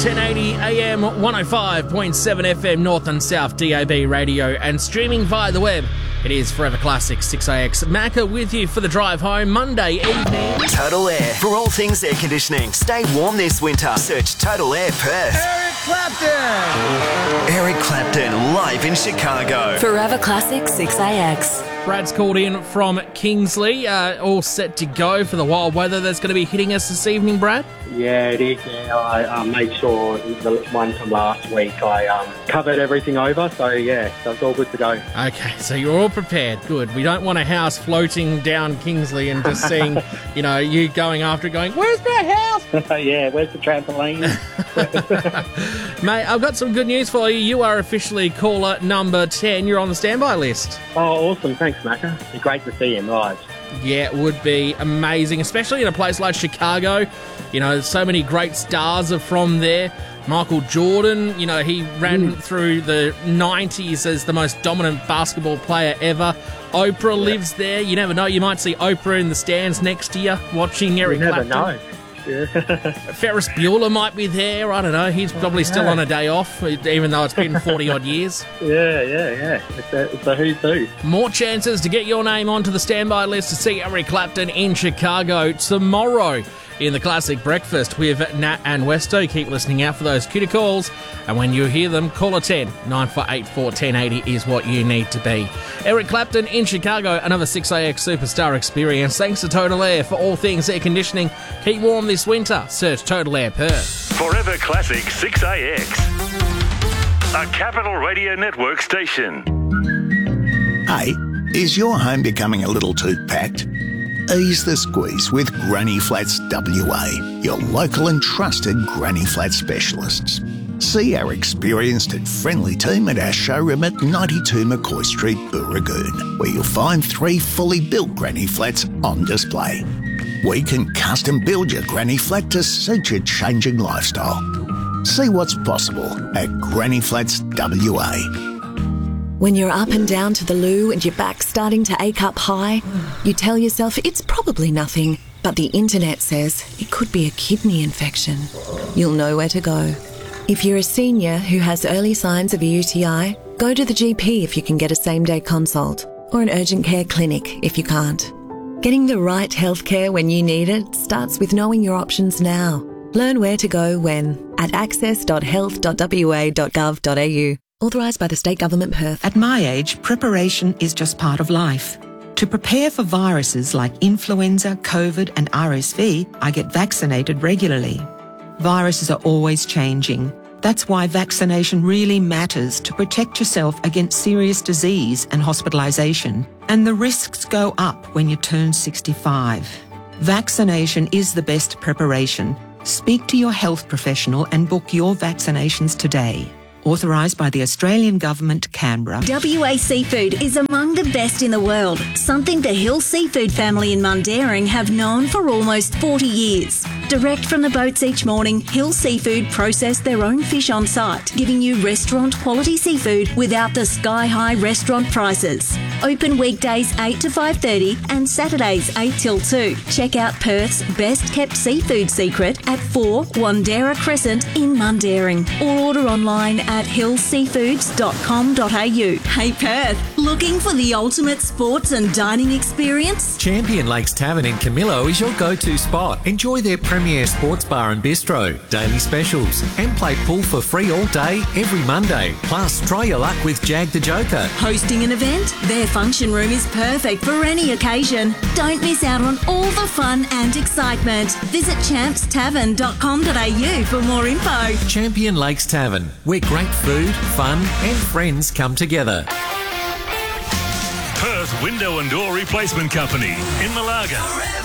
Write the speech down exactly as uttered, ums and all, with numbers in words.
ten eighty A M, one oh five point seven F M, North and South D A B radio, and streaming via the web. It is Forever Classic six A X. Macca with you for the drive home Monday evening. Total Air. For all things air conditioning, stay warm this winter. Search Total Air Perth. Eric Clapton. Eric Clapton live in Chicago. Forever Classic six A X. Brad's called in from Kingsley, uh, all set to go for the wild weather that's going to be hitting us this evening, Brad. Yeah, it is. Yeah, I um, made sure the one from last week I um, covered everything over, so yeah, so it's all good to go. Okay, so you're all prepared. Good. We don't want a house floating down Kingsley and just seeing, you know, you going after it going, where's my house? Yeah, where's the trampoline? Mate, I've got some good news for you. You are officially caller number ten. You're on the standby list. Oh, awesome. Thanks, Macca. It's great to see him live. Yeah, it would be amazing, especially in a place like Chicago. You know, so many great stars are from there. Michael Jordan, you know, he ran mm. through the nineties as the most dominant basketball player ever. Oprah yep. lives there. You never know. You might see Oprah in the stands next to you watching Eric you never Clapton. know. Yeah. Ferris Bueller might be there. I don't know. He's probably oh, still yeah. on a day off, even though it's been forty-odd years. Yeah, yeah, yeah. It's a, it's a who's who. More chances to get your name onto the standby list to see Eric Clapton in Chicago tomorrow in the Classic Breakfast with Nat and Westo. Keep listening out for those cutie calls, and when you hear them, call a ten. nine four eight four, one oh eight oh is what you need to be. Eric Clapton in Chicago, another six A X superstar experience. Thanks to Total Air for all things air conditioning. Keep warm this winter. Search Total Air Perth. Forever Classic six A X, a Capital Radio Network station. Hey, is your home becoming a little too packed? Ease the squeeze with Granny Flats W A, your local and trusted Granny Flat specialists. See our experienced and friendly team at our showroom at ninety-two McCoy Street, Booragoon, where you'll find three fully built Granny Flats on display. We can custom build your Granny Flat to suit your changing lifestyle. See what's possible at Granny Flats W A. When you're up and down to the loo and your back's starting to ache up high, you tell yourself it's probably nothing, but the internet says it could be a kidney infection. You'll know where to go. If you're a senior who has early signs of a U T I, go to the G P if you can get a same-day consult, or an urgent care clinic if you can't. Getting the right healthcare when you need it starts with knowing your options now. Learn where to go when at access dot health dot w a dot gov dot a u. Authorised by the State Government, Perth. At my age, preparation is just part of life. To prepare for viruses like influenza, COVID and R S V, I get vaccinated regularly. Viruses are always changing. That's why vaccination really matters to protect yourself against serious disease and hospitalisation. And the risks go up when you turn sixty-five. Vaccination is the best preparation. Speak to your health professional and book your vaccinations today. Authorised by the Australian Government, Canberra. W A Seafood is among the best in the world, something the Hill Seafood family in Mundaring have known for almost forty years. Direct from the boats each morning, Hill Seafood process their own fish on site, giving you restaurant-quality seafood without the sky-high restaurant prices. Open weekdays eight to five thirty and Saturdays eight till two. Check out Perth's best-kept seafood secret at four Wandera Crescent in Mundaring, or order online at at hill seafoods dot com dot a u. Hey Perth, looking for the ultimate sports and dining experience? Champion Lakes Tavern in Camillo is your go-to spot. Enjoy their premier sports bar and bistro, daily specials, and play pool for free all day, every Monday. Plus, try your luck with Jag the Joker. Hosting an event? Their function room is perfect for any occasion. Don't miss out on all the fun and excitement. Visit champs tavern dot com dot a u for more info. Champion Lakes Tavern, where great food, fun and friends come together. Perth Window and Door Replacement Company in Malaga.